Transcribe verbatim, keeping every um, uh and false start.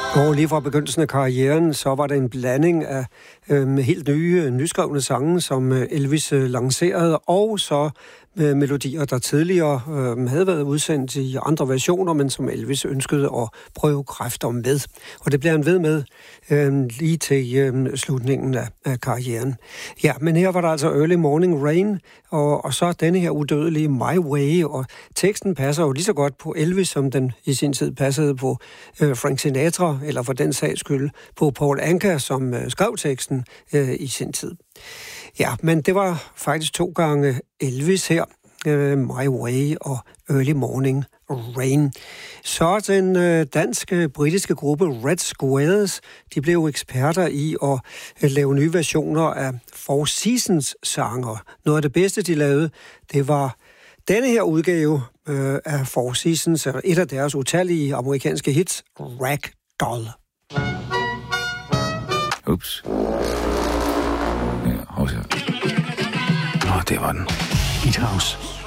Og lige fra begyndelsen af karrieren, så var det en blanding af øh, helt nye, nyskrevne sange, som Elvis øh, lancerede, og så med melodier, der tidligere øh, havde været udsendt i andre versioner, men som Elvis ønskede at prøve kræfter med. Og det blev han ved med øh, lige til øh, slutningen af, af karrieren. Ja, men her var der altså Early Morning Rain, og, og så denne her udødelige My Way, og teksten passer jo lige så godt på Elvis, som den i sin tid passede på øh, Frank Sinatra, eller for den sags skyld på Paul Anka, som øh, skrev teksten øh, i sin tid. Ja, men det var faktisk to gange Elvis her, øh, My Way og Early Morning Rain. Så den øh, danske, britiske gruppe Red Squares, de blev eksperter i at øh, lave nye versioner af Four Seasons sanger. Noget af det bedste, de lavede, det var denne her udgave øh, af Four Seasons, et af deres utallige amerikanske hits, Ragdoll. Ups. Ja, hov så. Nå, det var den. Hit House.